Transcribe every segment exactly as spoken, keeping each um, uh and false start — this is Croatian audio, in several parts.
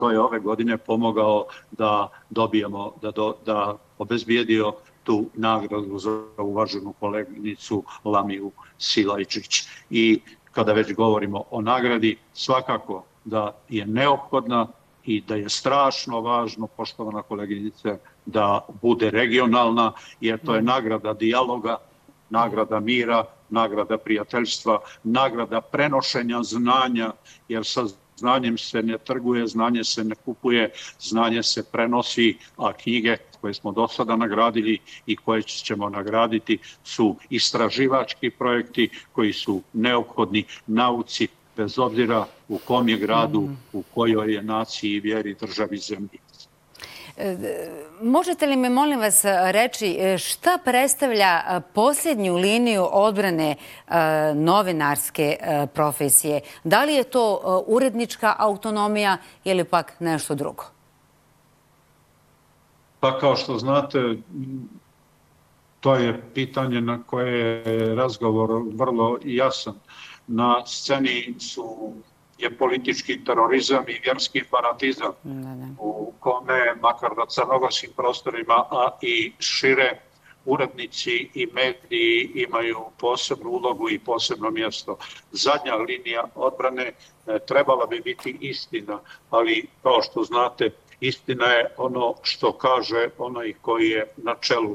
to je ove godine pomogao da dobijemo, da, do, da obezbijedio tu nagradu za uvaženu koleginicu Lamiju Silajčić. I kada već govorimo o nagradi, svakako da je neophodna i da je strašno važno, poštovana koleginice, da bude regionalna, jer to je nagrada dijaloga, nagrada mira, nagrada prijateljstva, nagrada prenošenja znanja, jer sa znanjem se ne trguje, znanje se ne kupuje, znanje se prenosi, a knjige koje smo do sada nagradili i koje ćemo nagraditi su istraživački projekti koji su neophodni nauci, bez obzira u kom je gradu, u kojoj je naciji, vjeri, državi, zemlji. Možete li me, molim vas, reći šta predstavlja posljednju liniju odbrane novinarske profesije? Da li je to urednička autonomija ili pak nešto drugo? Pa kao što znate, to je pitanje na koje je razgovor vrlo jasan. Na sceni su je politički terorizam i vjerski fanatizam u kome, makar na crnogorskim prostorima, a i šire, urednici i mediji imaju posebnu ulogu i posebno mjesto. Zadnja linija odbrane trebala bi biti istina, ali kao što znate, istina je ono što kaže onaj koji je na čelu.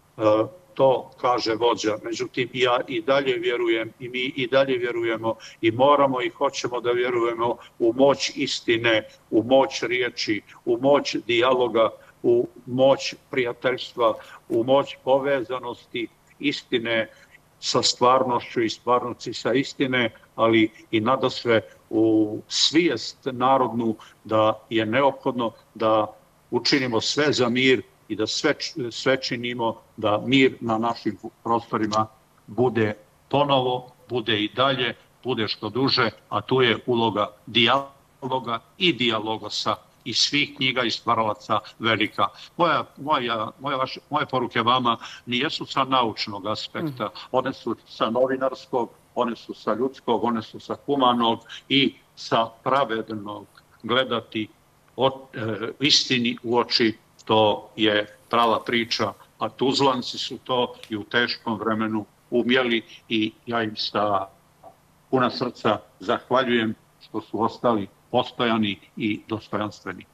To kaže vođa. Međutim, ja i dalje vjerujem i mi i dalje vjerujemo i moramo i hoćemo da vjerujemo u moć istine, u moć riječi, u moć dijaloga, u moć prijateljstva, u moć povezanosti istine sa stvarnošću i stvarnosti sa istine, ali i nadasve u svijest narodnu da je neophodno da učinimo sve za mir i da sve, sve činimo da mir na našim prostorima bude ponovo, bude i dalje, bude što duže, a tu je uloga dijaloga i dijalogosa i svih knjiga i stvaralaca velika. Moja, moja, moja, vaše, moje poruke vama nijesu sa naučnog aspekta, one su sa novinarskog, one su sa ljudskog, one su sa humanog i sa pravednog gledati od, e, istini u oči. To je prava priča, a Tuzlanci su to i u teškom vremenu umjeli i ja im sa puna srca zahvaljujem što su ostali postojani i dostojanstveni.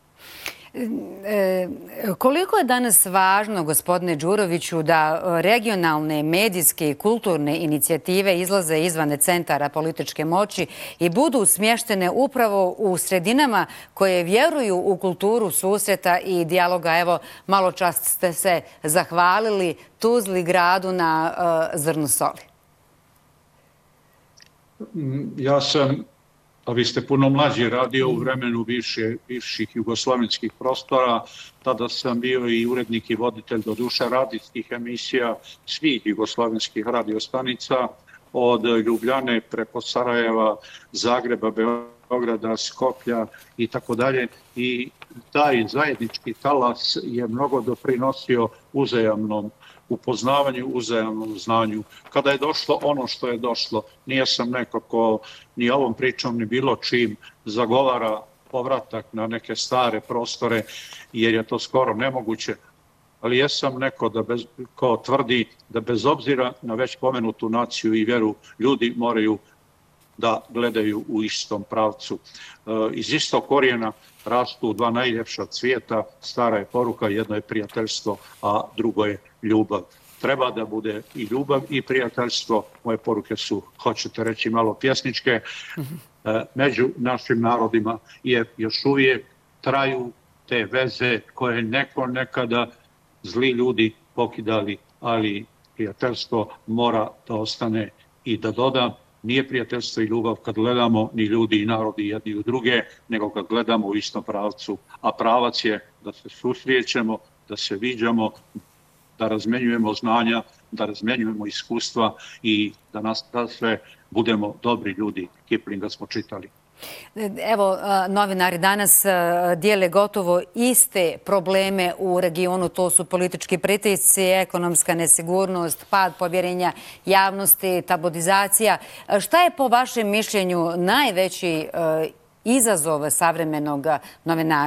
E, koliko je danas važno, gospodine Đuroviću, da regionalne, medijske i kulturne inicijative izlaze izvan centara političke moći i budu smještene upravo u sredinama koje vjeruju u kulturu susreta i dijaloga? Evo, malo čas ste se zahvalili Tuzli, gradu na uh, zrnu soli. Ja sam... A vi ste puno mlađi radio u vremenu bivše, bivših jugoslavenskih prostora. Tada sam bio i urednik i voditelj do duše radijskih emisija svih jugoslavenskih radiostanica, od Ljubljane preko Sarajeva, Zagreba, Beograda, Skoplja i tako dalje. I taj zajednički talas je mnogo doprinosio uzajamnom upoznavanju, uzajamnom znanju. Kada je došlo ono što je došlo, nije sam neko ko ni ovom pričom ni bilo čim zagovara povratak na neke stare prostore, jer je to skoro nemoguće, ali jesam neko da bez, ko tvrdi da bez obzira na već pomenutu naciju i vjeru, ljudi moraju da gledaju u istom pravcu. Iz istog korijena rastu dva najljepša cvijeta, stara je poruka, jedno je prijateljstvo, a drugo je ljubav. Treba da bude i ljubav i prijateljstvo. Moje poruke su, hoćete reći, malo pjesničke, među našim narodima, jer još uvijek traju te veze koje neko nekada zli ljudi pokidali, ali prijateljstvo mora da ostane. I da dodam, nije prijateljstvo i ljubav kad gledamo ni ljudi i narodi jedni u druge, nego kad gledamo u istom pravcu. A pravac je da se susrijećemo, da se viđamo, da razmenjujemo znanja, da razmenjujemo iskustva i da nas da sve budemo dobri ljudi. Kiplinga smo čitali. Evo, novinari danas dijele gotovo iste probleme u regionu. To su politički pritisci, ekonomska nesigurnost, pad povjerenja javnosti, tabloidizacija. Šta je po vašem mišljenju najveći izazov savremenog novinarstva.